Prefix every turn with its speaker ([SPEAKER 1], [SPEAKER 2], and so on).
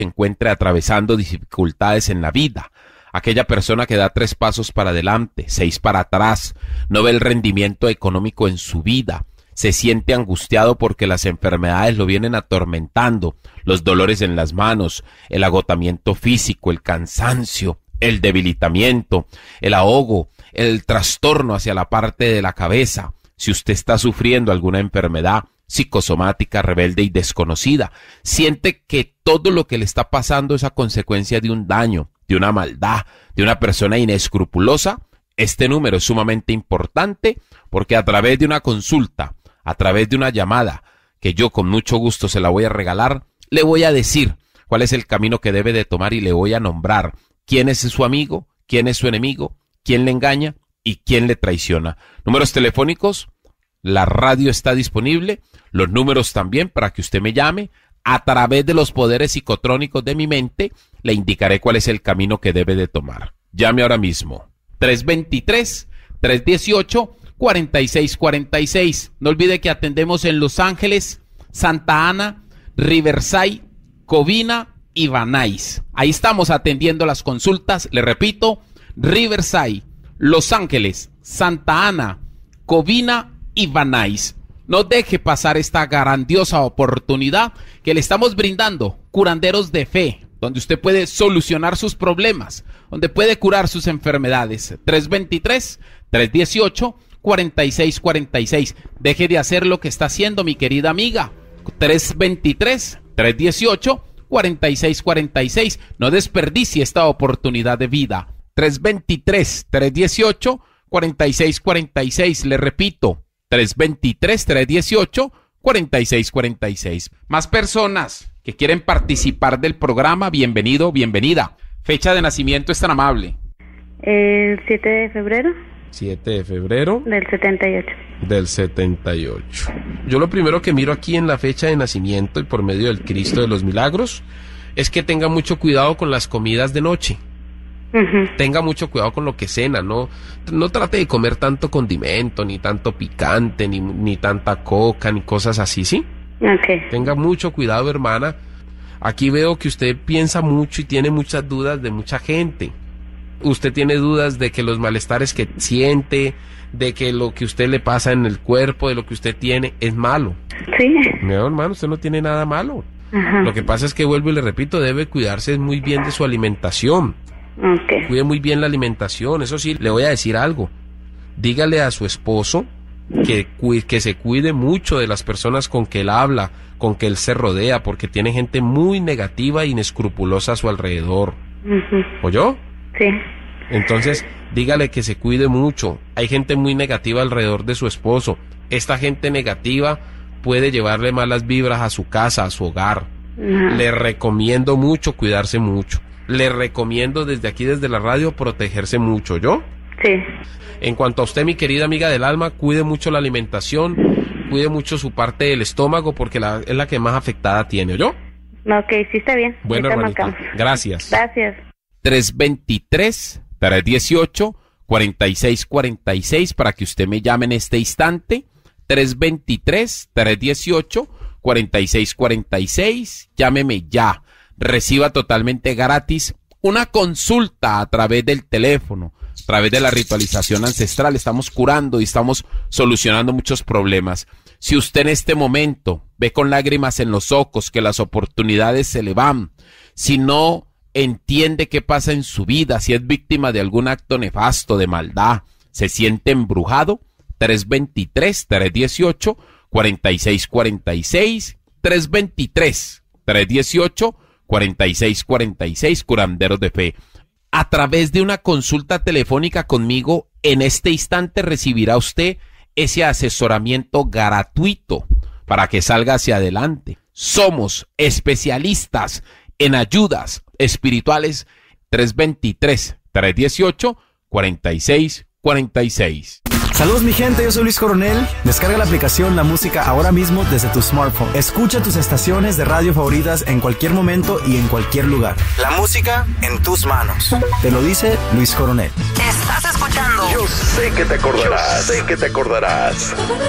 [SPEAKER 1] se encuentre atravesando dificultades en la vida. Aquella persona que da 3 pasos para adelante, 6 para atrás, no ve el rendimiento económico en su vida, se siente angustiado porque las enfermedades lo vienen atormentando, los dolores en las manos, el agotamiento físico, el cansancio, el debilitamiento, el ahogo, el trastorno hacia la parte de la cabeza. Si usted está sufriendo alguna enfermedad psicosomática, rebelde y desconocida, siente que todo lo que le está pasando es a consecuencia de un daño, de una maldad, de una persona inescrupulosa, este número es sumamente importante porque a través de una consulta, a través de una llamada, que yo con mucho gusto se la voy a regalar, le voy a decir cuál es el camino que debe de tomar y le voy a nombrar quién es su amigo, quién es su enemigo, quién le engaña y quién le traiciona. Números telefónicos, la radio está disponible, los números también para que usted me llame. A través de los poderes psicotrónicos de mi mente, le indicaré cuál es el camino que debe de tomar. Llame ahora mismo. 323-318-4646. No olvide que atendemos en Los Ángeles, Santa Ana, Riverside, Covina y Van Nuys. Ahí estamos atendiendo las consultas. Le repito, Riverside, Los Ángeles, Santa Ana, Covina y Van Nuys. No deje pasar esta grandiosa oportunidad que le estamos brindando, Curanderos de Fe, donde usted puede solucionar sus problemas, donde puede curar sus enfermedades. 323-318-4646. Deje de hacer lo que está haciendo, mi querida amiga. 323-318-4646. No desperdicie esta oportunidad de vida. 323-318-4646. Le repito, 323-318-4646. Más personas que quieren participar del programa, bienvenido, bienvenida. Fecha de nacimiento es tan amable.
[SPEAKER 2] El 7 de febrero.
[SPEAKER 1] 7 de febrero.
[SPEAKER 2] Del 78.
[SPEAKER 1] Del 78. Yo lo primero que miro aquí en la fecha de nacimiento y por medio del Cristo de los Milagros es que tenga mucho cuidado con las comidas de noche. Tenga mucho cuidado con lo que cena, no trate de comer tanto condimento, ni tanto picante, ni tanta coca, ni cosas así, ¿sí?
[SPEAKER 2] Okay.
[SPEAKER 1] Tenga mucho cuidado, hermana. Aquí veo que usted piensa mucho y tiene muchas dudas de mucha gente. Usted tiene dudas de que los malestares que siente, de que lo que usted le pasa en el cuerpo, de lo que usted tiene, es malo.
[SPEAKER 2] Sí.
[SPEAKER 1] No, hermano, usted no tiene nada malo. Lo que pasa es que, vuelvo y le repito, debe cuidarse muy bien de su alimentación.
[SPEAKER 2] Okay.
[SPEAKER 1] Cuide muy bien la alimentación. Eso sí, le voy a decir algo. Dígale a su esposo que se cuide mucho de las personas con que él habla, con que él se rodea, porque tiene gente muy negativa e inescrupulosa a su alrededor. ¿Oyó?
[SPEAKER 2] Sí.
[SPEAKER 1] Entonces, dígale que se cuide mucho. Hay gente muy negativa alrededor de su esposo. Esta gente negativa puede llevarle malas vibras a su casa, a su hogar. Le recomiendo mucho cuidarse mucho. Le recomiendo desde aquí, desde la radio, protegerse mucho, ¿yo?
[SPEAKER 2] Sí.
[SPEAKER 1] En cuanto a usted, mi querida amiga del alma, cuide mucho la alimentación, cuide mucho su parte del estómago, porque es la que más afectada tiene, ¿yo?
[SPEAKER 2] Ok, sí está bien.
[SPEAKER 1] Bueno, hermanita, gracias.
[SPEAKER 2] Gracias.
[SPEAKER 1] 323-318-4646 para que usted me llame en este instante. 323-318-4646. Llámeme ya. Reciba totalmente gratis una consulta a través del teléfono, a través de la ritualización ancestral. Estamos curando y estamos solucionando muchos problemas. Si usted en este momento ve con lágrimas en los ojos que las oportunidades se le van, si no entiende qué pasa en su vida, si es víctima de algún acto nefasto, de maldad, se siente embrujado, 323-318-4646, 323-318-4646, Curanderos de Fe. A través de una consulta telefónica conmigo, en este instante recibirá usted ese asesoramiento gratuito para que salga hacia adelante. Somos especialistas en ayudas espirituales. 323-318-4646.
[SPEAKER 3] Saludos mi gente, yo soy Luis Coronel. Descarga la aplicación La Música ahora mismo desde tu smartphone. Escucha tus estaciones de radio favoritas en cualquier momento y en cualquier lugar. La música en tus manos. Te lo dice Luis Coronel.
[SPEAKER 4] Estás escuchando.
[SPEAKER 5] Yo sé que te acordarás.